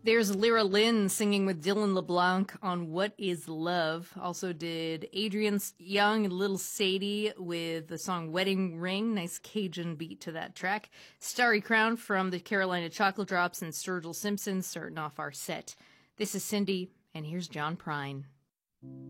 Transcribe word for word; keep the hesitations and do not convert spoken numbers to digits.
There's Lyra Lynn singing with Dylan LeBlanc on What Is Love. Also did Adrian Young and Little Sadie with the song Wedding Ring. Nice Cajun beat to that track. Starry Crown from the Carolina Chocolate Drops and Sturgill Simpson starting off our set. This is Cindy, and here's John Prine.